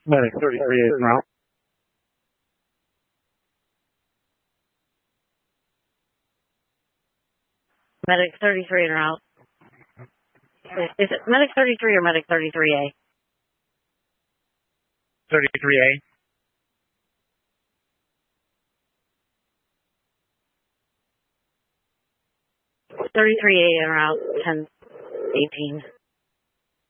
Medic 33 is en route. Medic 33 en route. Is it Medic 33 or Medic 33A? 33A. 33A en route, 1018.